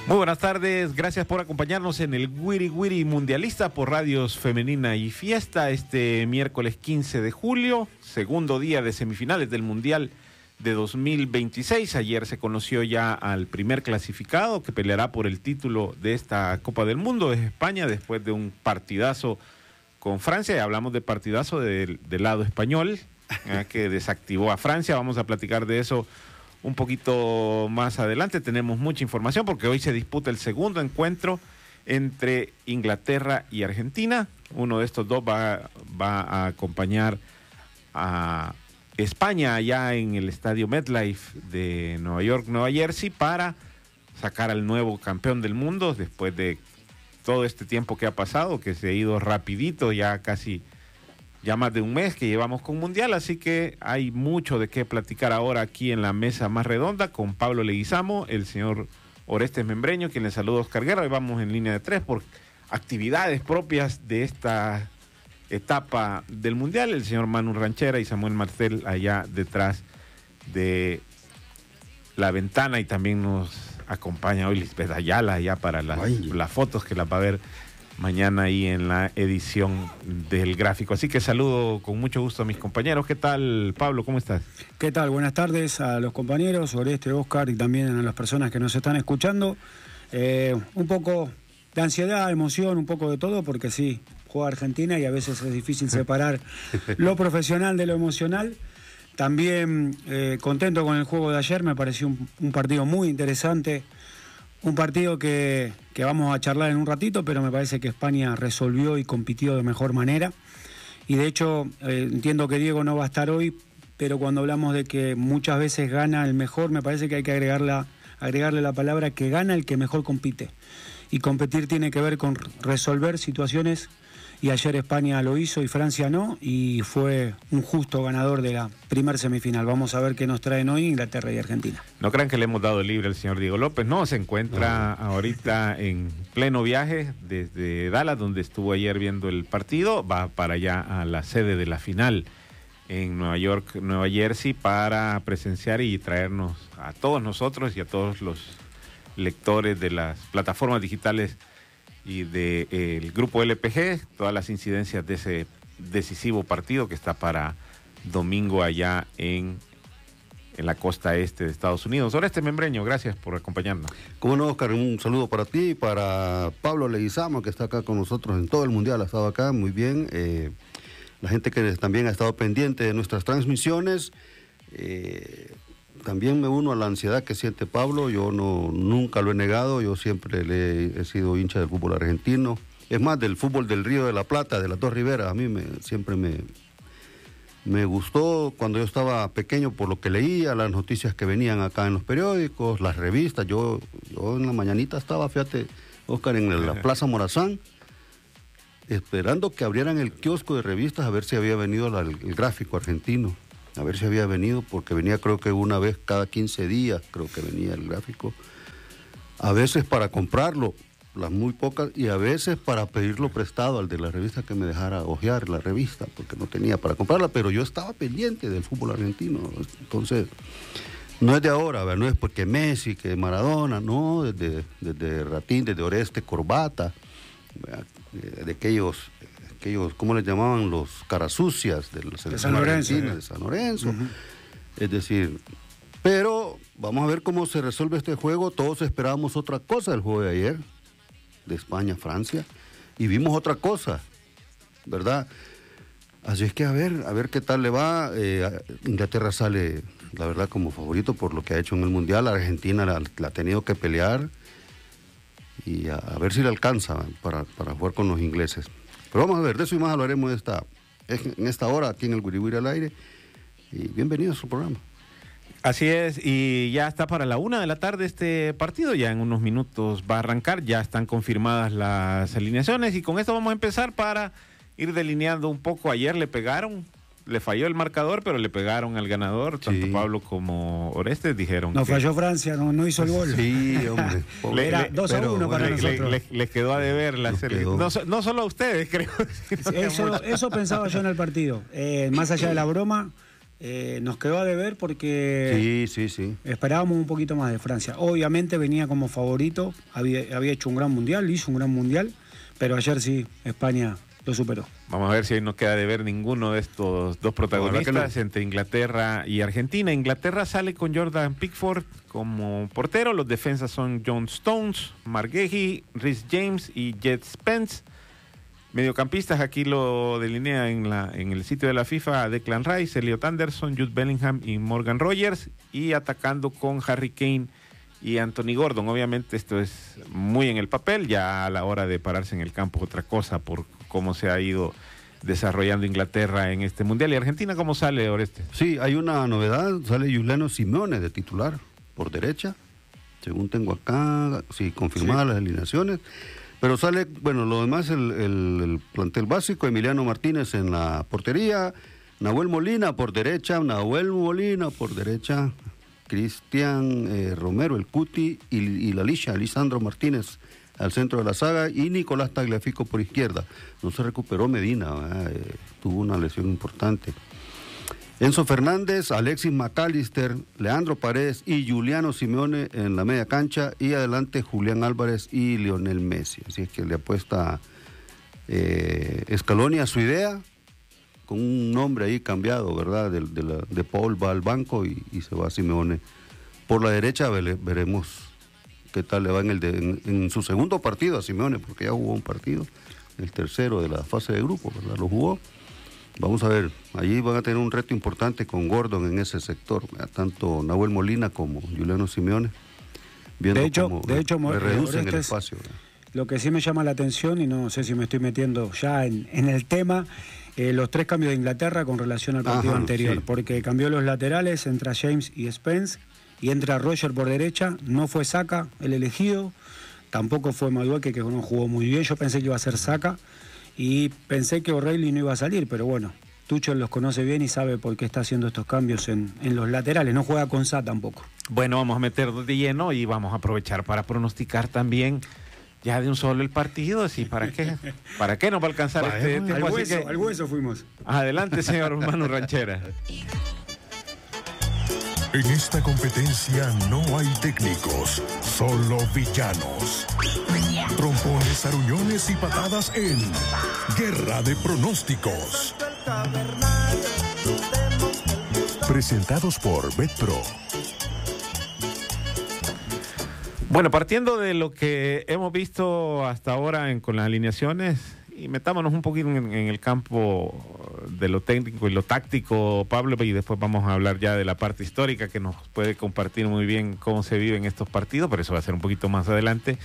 Muy buenas tardes, gracias por acompañarnos en el Wiri Wiri Mundialista por Radios Femenina y Fiesta este miércoles 15 de julio, segundo día de semifinales del Mundial de 2026. Ayer se conoció ya al primer clasificado que peleará por el título de esta Copa del Mundo, es España, después de un partidazo con Francia. Y hablamos de partidazo del lado español, que desactivó a Francia. Vamos a platicar de eso un poquito más adelante. Tenemos mucha información porque hoy se disputa el segundo encuentro entre Inglaterra y Argentina. Uno de estos dos va a acompañar a España allá en el estadio MetLife de Nueva York, Nueva Jersey, para sacar al nuevo campeón del mundo después de todo este tiempo que ha pasado, que se ha ido rapidito, ya más de un mes que llevamos con Mundial, así que hay mucho de qué platicar ahora aquí en la mesa más redonda con Pablo Leguizamo, el señor Orestes Membreño, quien le saluda a Oscar Guerra. Y vamos en línea de tres por actividades propias de esta etapa del Mundial. El señor Manu Ranchera y Samuel Martel allá detrás de la ventana, y también nos acompaña hoy Lisbeth Ayala allá para las fotos que las va a ver mañana ahí en la edición del Gráfico. Así que saludo con mucho gusto a mis compañeros. ¿Qué tal, Pablo? ¿Cómo estás? ¿Qué tal? Buenas tardes a los compañeros, Oreste, Oscar, y también a las personas que nos están escuchando. Un poco de ansiedad, emoción, un poco de todo, porque sí, juega Argentina y a veces es difícil separar lo profesional de lo emocional. También contento con el juego de ayer, me pareció un partido muy interesante. Un partido que vamos a charlar en un ratito, pero me parece que España resolvió y compitió de mejor manera. Y de hecho, entiendo que Diego no va a estar hoy, pero cuando hablamos de que muchas veces gana el mejor, me parece que hay que agregarle la palabra que gana el que mejor compite. Y competir tiene que ver con resolver situaciones, y ayer España lo hizo y Francia no, y fue un justo ganador de la primer semifinal. Vamos a ver qué nos traen hoy Inglaterra y Argentina. No crean que le hemos dado libre al señor Diego López, no, se encuentra ahorita en pleno viaje desde Dallas, donde estuvo ayer viendo el partido. Va para allá a la sede de la final en Nueva York, Nueva Jersey, para presenciar y traernos a todos nosotros y a todos los lectores de las plataformas digitales y del grupo LPG, todas las incidencias de ese decisivo partido que está para domingo allá en la costa este de Estados Unidos. Oreste Membreño, gracias por acompañarnos. Cómo no, Oscar, un saludo para ti y para Pablo Leguizamo, que está acá con nosotros en todo el Mundial, ha estado acá muy bien. La gente que también ha estado pendiente de nuestras transmisiones. También me uno a la ansiedad que siente Pablo. Yo nunca lo he negado, yo siempre he sido hincha del fútbol argentino. Es más, del fútbol del Río de la Plata, de las dos riberas. A mí siempre me gustó cuando yo estaba pequeño, por lo que leía, las noticias que venían acá en los periódicos, las revistas. Yo en la mañanita estaba, fíjate, Oscar, en la Plaza Morazán, esperando que abrieran el kiosco de revistas a ver si había venido el Gráfico argentino. A ver si había venido, porque venía creo que una vez cada 15 días, creo que venía el Gráfico. A veces para comprarlo, las muy pocas, y a veces para pedirlo prestado al de la revista que me dejara hojear la revista, porque no tenía para comprarla, pero yo estaba pendiente del fútbol argentino. Entonces, no es de ahora, ¿verdad? No es porque Messi, que Maradona, no, desde Ratín, desde Oreste, Corbata, ¿verdad? De aquellos, ¿cómo les llamaban? Los carasucias de San Lorenzo. De San Lorenzo. Uh-huh. Es decir, pero vamos a ver cómo se resuelve este juego. Todos esperábamos otra cosa del juego de ayer, de España-Francia, y vimos otra cosa, ¿verdad? Así es que a ver qué tal le va. Inglaterra sale, la verdad, como favorito por lo que ha hecho en el Mundial. Argentina la ha tenido que pelear, y a ver si le alcanza para jugar con los ingleses. Pero vamos a ver, de eso y más hablaremos en esta hora aquí en el Wiri Wiri al aire. Y bienvenidos a su programa. Así es, y ya está para la 1:00 p.m. este partido, ya en unos minutos va a arrancar, ya están confirmadas las alineaciones, y con esto vamos a empezar para ir delineando un poco. Ayer le falló el marcador, pero le pegaron al ganador, tanto Pablo como Orestes dijeron. No falló Francia, no hizo el gol. Sí, hombre. Era 2-1 para nosotros. Les quedó a deber la serie. No solo a ustedes, creo. Eso pensaba yo en el partido. Más allá de la broma, nos quedó a deber porque sí. esperábamos un poquito más de Francia. Obviamente venía como favorito, había hecho un gran mundial, hizo un gran mundial, pero ayer sí, España lo superó. Vamos a ver si hoy no queda de ver ninguno de estos dos protagonistas entre Inglaterra y Argentina. Inglaterra sale con Jordan Pickford como portero. Los defensas son John Stones, Mark Guehi, Reece James y Jet Spence. Mediocampistas, aquí lo delinea en el sitio de la FIFA: Declan Rice, Elliot Anderson, Jude Bellingham y Morgan Rogers. Y atacando con Harry Kane y Anthony Gordon. Obviamente esto es muy en el papel, ya a la hora de pararse en el campo otra cosa por cómo se ha ido desarrollando Inglaterra en este Mundial. ¿Y Argentina cómo sale, Oreste? Sí, hay una novedad, sale Giuliano Simeone de titular por derecha, según tengo acá, sí, confirmadas las alineaciones. Pero sale, bueno, lo demás, el plantel básico: Emiliano Martínez en la portería, Nahuel Molina por derecha, Cristian Romero, el Cuti, y la Licha, Lisandro Martínez al centro de la saga, y Nicolás Tagliafico por izquierda. No se recuperó Medina, tuvo una lesión importante. Enzo Fernández, Alexis McAllister, Leandro Paredes y Giuliano Simeone en la media cancha, y adelante Julián Álvarez y Lionel Messi. Así es que le apuesta Scaloni a su idea, con un nombre ahí cambiado, ¿verdad? De Paul va al banco y se va Simeone por la derecha. Veremos qué tal le va en su segundo partido a Simeone, porque ya jugó un partido, el tercero de la fase de grupo, ¿verdad? Lo jugó. Vamos a ver, allí van a tener un reto importante con Gordon en ese sector, tanto Nahuel Molina como Giuliano Simeone, viendo cómo le reducen el espacio. Lo que sí me llama la atención, y no sé si me estoy metiendo ya en el tema, los 3 cambios de Inglaterra con relación al partido anterior, porque cambió los laterales, entra James y Spence, y entra Roger por derecha. No fue Saka el elegido, tampoco fue Madueke, que no jugó muy bien. Yo pensé que iba a ser Saka, y pensé que O'Reilly no iba a salir, pero bueno, Tuchel los conoce bien y sabe por qué está haciendo estos cambios en los laterales. No juega con Sa tampoco. Bueno, vamos a meternos de lleno y vamos a aprovechar para pronosticar también ya de un solo el partido. ¿Sí? ¿Para qué? ¿Para qué nos va a alcanzar este tiempo? Al hueso fuimos. Adelante, señor Manu Ranchera. En esta competencia no hay técnicos, solo villanos. Trompones, aruñones y patadas en Guerra de Pronósticos. Presentados por BetPro. Bueno, partiendo de lo que hemos visto hasta ahora con las alineaciones, y metámonos un poquito en el campo de lo técnico y lo táctico, Pablo, y después vamos a hablar ya de la parte histórica, que nos puede compartir muy bien cómo se viven estos partidos, pero eso va a ser un poquito más adelante.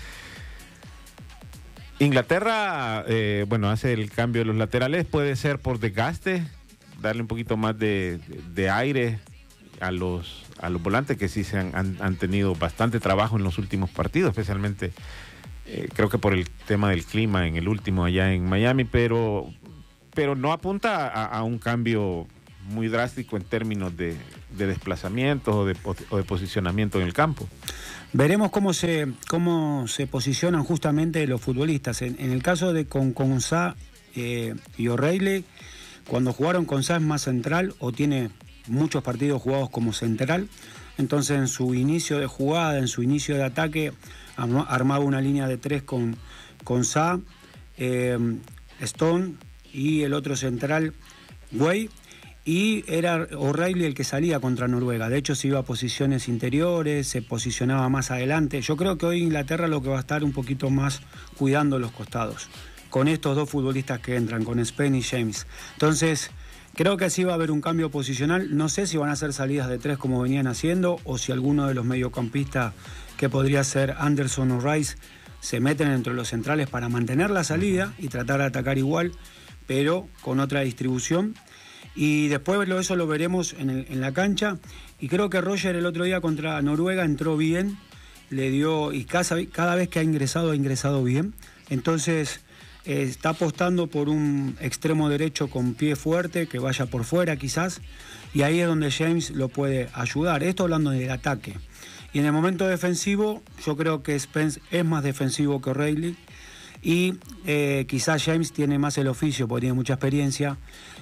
Inglaterra, hace el cambio de los laterales, puede ser por desgaste, darle un poquito más de aire a los volantes, que sí han tenido bastante trabajo en los últimos partidos, especialmente creo que por el tema del clima en el último allá en Miami, pero no apunta a un cambio muy drástico en términos de desplazamientos o de posicionamiento en el campo. Veremos cómo se posicionan justamente los futbolistas. En el caso de con Sa y O'Reilly, cuando jugaron con Sa es más central, o tiene muchos partidos jugados como central. Entonces, en su inicio de jugada, en su inicio de ataque, armaba una línea de 3 con Sa, Stone y el otro central, Gueye, y era O'Reilly el que salía contra Noruega. De hecho, se iba a posiciones interiores, se posicionaba más adelante. Yo creo que hoy Inglaterra lo que va a estar un poquito más cuidando los costados, con estos 2 futbolistas que entran, con Spence y James. Entonces, creo que sí va a haber un cambio posicional. No sé si van a hacer salidas de 3 como venían haciendo, o si alguno de los mediocampistas, que podría ser Anderson o Rice, se meten entre los centrales para mantener la salida y tratar de atacar igual, pero con otra distribución. Y después eso lo veremos en la cancha. Y creo que Roger el otro día contra Noruega entró bien, le dio, y cada vez que ha ingresado bien. Entonces está apostando por un extremo derecho con pie fuerte, que vaya por fuera quizás, y ahí es donde James lo puede ayudar. Esto hablando del ataque. Y en el momento defensivo, yo creo que Spence es más defensivo que O'Reilly, y quizás James tiene más el oficio porque tiene mucha experiencia,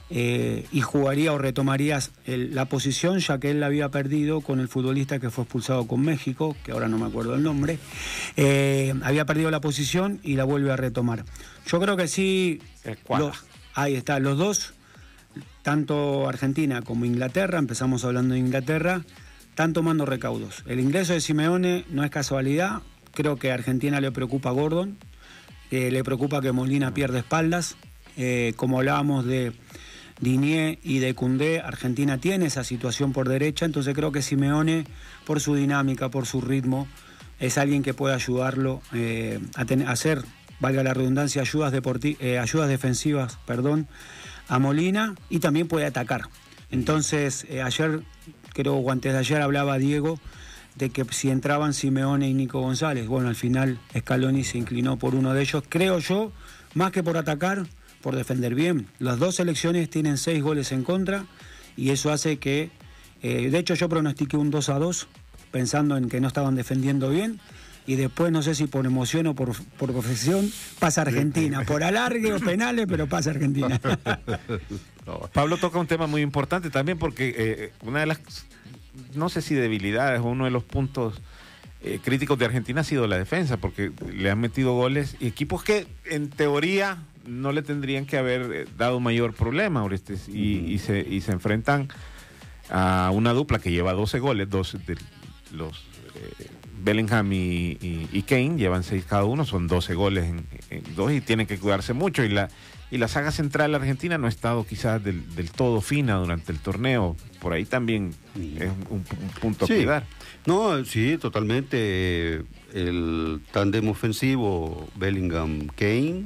y jugaría o retomaría la posición, ya que él la había perdido con el futbolista que fue expulsado con México, que ahora no me acuerdo el nombre. Había perdido la posición y la vuelve a retomar. Yo creo que sí, ahí está, los dos, tanto Argentina como Inglaterra, empezamos hablando de Inglaterra, están tomando recaudos. El ingreso de Simeone no es casualidad, creo que a Argentina le preocupa Gordon, le preocupa que Molina pierda espaldas, como hablábamos de Digne y de Koundé, Argentina tiene esa situación por derecha, entonces creo que Simeone, por su dinámica, por su ritmo, es alguien que puede ayudarlo a hacer, valga la redundancia, ayudas defensivas, a Molina, y también puede atacar. Entonces, ayer, creo, o antes de ayer, hablaba Diego de que si entraban Simeone y Nico González, bueno, al final Scaloni se inclinó por uno de ellos, creo yo, más que por atacar, por defender bien. Las dos selecciones tienen 6 goles en contra y eso hace que, de hecho yo pronostiqué un 2-2 pensando en que no estaban defendiendo bien y después no sé si por emoción o por profesión pasa Argentina, por alargue o penales, pero pasa Argentina. Pablo toca un tema muy importante también porque una de las, no sé si debilidades o uno de los puntos críticos de Argentina ha sido la defensa, porque le han metido goles y equipos que en teoría no le tendrían que haber dado mayor problema, Orestes, y se enfrentan a una dupla que lleva 12 goles, dos de los Bellingham y Kane llevan 6 cada uno, son 12 goles en 2 y tienen que cuidarse mucho, y la saga central argentina no ha estado quizás del todo fina durante el torneo, por ahí también es un punto a cuidar. No, sí, totalmente. El tándem ofensivo Bellingham-Kane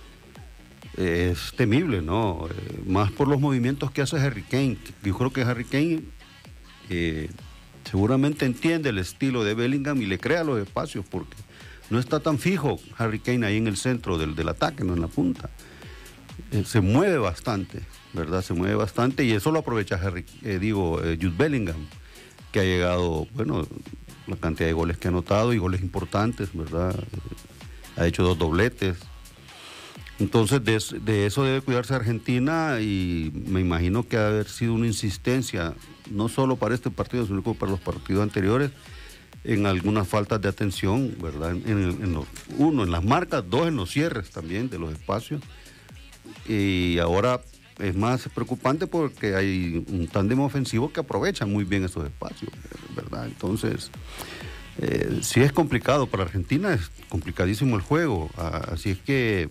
es temible, ¿no? Más por los movimientos que hace Harry Kane. Yo creo que Harry Kane seguramente entiende el estilo de Bellingham y le crea los espacios, porque no está tan fijo Harry Kane ahí en el centro del ataque, no en la punta. Se mueve bastante, ¿verdad? Se mueve bastante y eso lo aprovecha Jude Bellingham, que ha llegado, bueno, la cantidad de goles que ha anotado y goles importantes, ¿verdad? Ha hecho 2 dobletes. Entonces de eso debe cuidarse Argentina y me imagino que ha haber sido una insistencia, no solo para este partido, sino para los partidos anteriores, en algunas faltas de atención, ¿verdad? En las marcas, 2 en los cierres también de los espacios. Y ahora es más preocupante porque hay un tándem ofensivo que aprovecha muy bien esos espacios, ¿verdad? Entonces, sí es complicado para Argentina, es complicadísimo el juego, así es que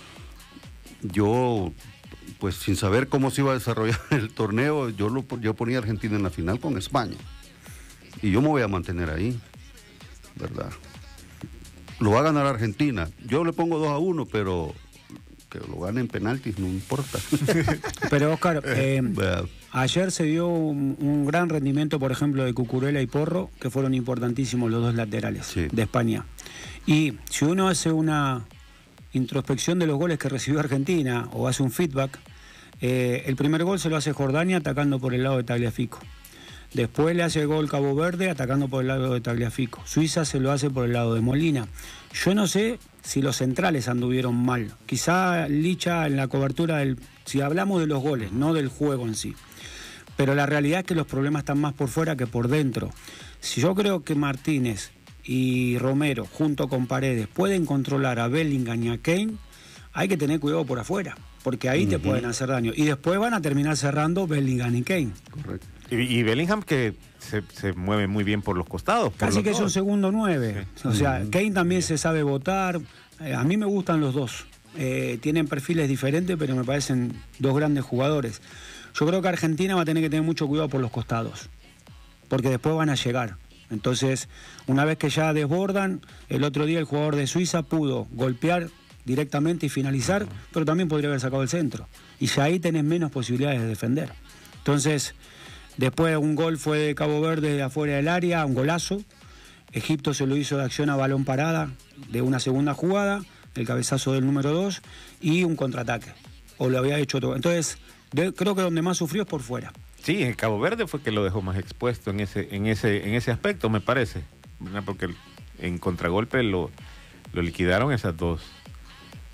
yo, pues sin saber cómo se iba a desarrollar el torneo, yo ponía a Argentina en la final con España y yo me voy a mantener ahí, ¿verdad? Lo va a ganar Argentina, yo le pongo 2-1, pero que lo gane en penaltis no importa. Pero Oscar, ayer se dio un gran rendimiento, por ejemplo, de Cucurella y Porro, que fueron importantísimos los 2 laterales de España. Y si uno hace una introspección de los goles que recibió Argentina o hace un feedback, el primer gol se lo hace Jordania atacando por el lado de Tagliafico. Después le hace el gol Cabo Verde atacando por el lado de Tagliafico. Suiza se lo hace por el lado de Molina. Yo no sé si los centrales anduvieron mal. Quizá Licha en la cobertura si hablamos de los goles, no del juego en sí. Pero la realidad es que los problemas están más por fuera que por dentro. Si yo creo que Martínez y Romero, junto con Paredes, pueden controlar a Bellingham y a Kane, hay que tener cuidado por afuera, porque ahí te pueden hacer daño. Y después van a terminar cerrando Bellingham y Kane. Correcto. Y Bellingham que se mueve muy bien por los costados. Casi que es un segundo 9. Sí. O sea, Kane también se sabe botar. A mí me gustan los dos. Tienen perfiles diferentes, pero me parecen 2 grandes jugadores. Yo creo que Argentina va a tener que tener mucho cuidado por los costados, porque después van a llegar. Entonces, una vez que ya desbordan, el otro día el jugador de Suiza pudo golpear directamente y finalizar, pero también podría haber sacado el centro. Y ya ahí tenés menos posibilidades de defender. Entonces, después un gol fue de Cabo Verde de afuera del área, un golazo. Egipto se lo hizo de acción a balón parada de una segunda jugada, el cabezazo del número 2 y un contraataque. O lo había hecho todo. Entonces, creo que donde más sufrió es por fuera. Sí, el Cabo Verde fue que lo dejó más expuesto en ese aspecto, me parece, ¿verdad? Porque en contragolpe lo liquidaron esas dos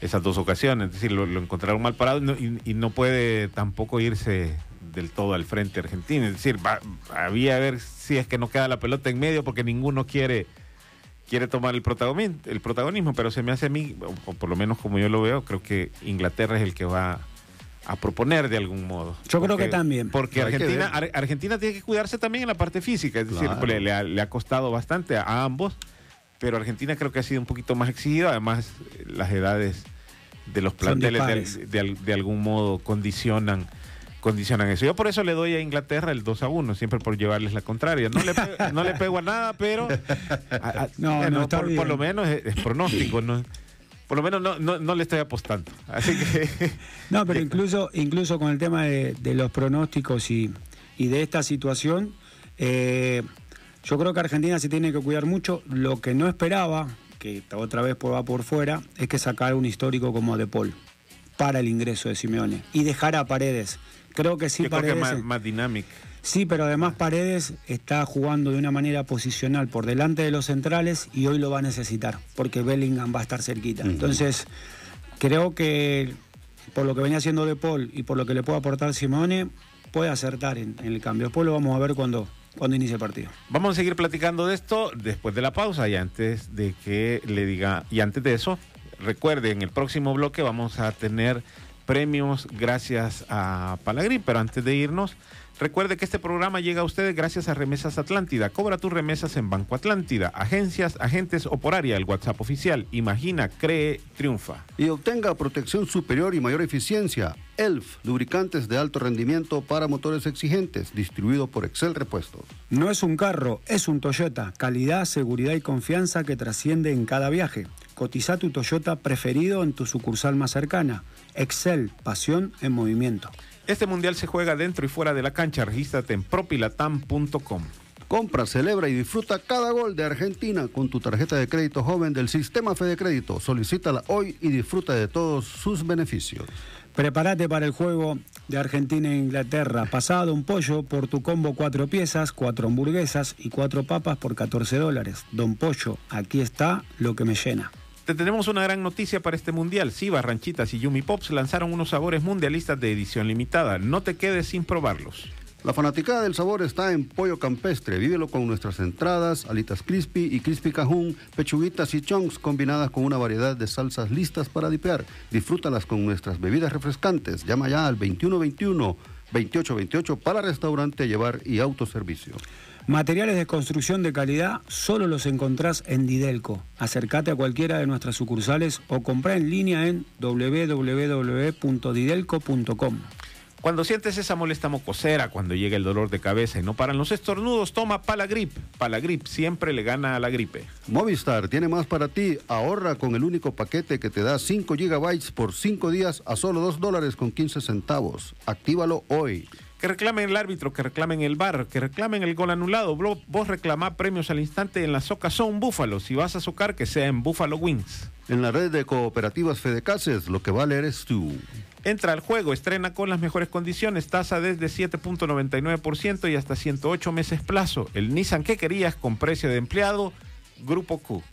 esas 2 ocasiones. Es decir, lo encontraron mal parado y no puede tampoco irse del todo al frente Argentina. Es decir, había a ver si es que no queda la pelota en medio porque ninguno quiere tomar el protagonismo, pero se me hace a mí, o por lo menos como yo lo veo, creo que Inglaterra es el que va a proponer de algún modo. Yo creo que también. Porque Argentina tiene que cuidarse también en la parte física, es decir, Claro. le ha costado bastante a ambos, pero Argentina creo que ha sido un poquito más exigido, además las edades de los planteles de algún modo condicionan eso. Yo por eso le doy a Inglaterra el 2-1, siempre por llevarles la contraria. No le pego a nada, pero por lo menos es pronóstico, ¿no? Por lo menos no le estoy apostando. Así que No, pero incluso con el tema de los pronósticos y de esta situación, yo creo que Argentina se tiene que cuidar mucho. Lo que no esperaba, que otra vez va por fuera, es que sacara un histórico como De Paul para el ingreso de Simeone y dejar a Paredes. Creo que sí, creo Paredes. que es más dinámico. Sí, pero además Paredes está jugando de una manera posicional por delante de los centrales y hoy lo va a necesitar, porque Bellingham va a estar cerquita. Entonces, creo que por lo que venía haciendo De Paul y por lo que le puede aportar Simeone, puede acertar en el cambio. Después lo vamos a ver cuando inicie el partido. Vamos a seguir platicando de esto después de la pausa y antes de que le diga, y antes de eso, recuerden, en el próximo bloque vamos a tener premios gracias a Palagrip, pero antes de irnos, recuerde que este programa llega a ustedes gracias a Remesas Atlántida. Cobra tus remesas en Banco Atlántida, agencias, agentes o por área, el WhatsApp oficial. Imagina, cree, triunfa. Y obtenga protección superior y mayor eficiencia. ELF, lubricantes de alto rendimiento para motores exigentes, distribuido por Excel Repuestos. No es un carro, es un Toyota. Calidad, seguridad y confianza que trasciende en cada viaje. Cotiza tu Toyota preferido en tu sucursal más cercana. Excel, pasión en movimiento. Este mundial se juega dentro y fuera de la cancha. Regístrate en propilatam.com. Compra, celebra y disfruta cada gol de Argentina con tu tarjeta de crédito joven del Sistema Fede Crédito. Solicítala hoy y disfruta de todos sus beneficios. Prepárate para el juego de Argentina e Inglaterra. Pasá Don Pollo por tu combo 4 piezas, 4 hamburguesas y 4 papas por $14. Don Pollo, aquí está lo que me llena. Te tenemos una gran noticia para este mundial. Siva, Ranchitas y Yumi Pops lanzaron unos sabores mundialistas de edición limitada. No te quedes sin probarlos. La fanaticada del sabor está en Pollo Campestre. Vívelo con nuestras entradas, alitas crispy y crispy cajún, pechuguitas y chunks combinadas con una variedad de salsas listas para dipear. Disfrútalas con nuestras bebidas refrescantes. Llama ya al 2121-2828 para restaurante, llevar y autoservicio. Materiales de construcción de calidad solo los encontrás en Didelco. Acércate a cualquiera de nuestras sucursales o comprá en línea en www.didelco.com. Cuando sientes esa molesta mocosera, cuando llega el dolor de cabeza y no paran los estornudos, toma Palagrip. Palagrip siempre le gana a la gripe. Movistar tiene más para ti. Ahorra con el único paquete que te da 5 GB por 5 días a solo $2.15. Actívalo hoy. Que reclamen el árbitro, que reclamen el VAR, que reclamen el gol anulado. Vos reclamá premios al instante en la Soca Zone Búfalo. Si vas a socar, que sea en Buffalo Wings. En la red de cooperativas Fedecases, lo que vale eres tú. Entra al juego, estrena con las mejores condiciones, tasa desde 7.99% y hasta 108 meses plazo. El Nissan que querías con precio de empleado, Grupo Q.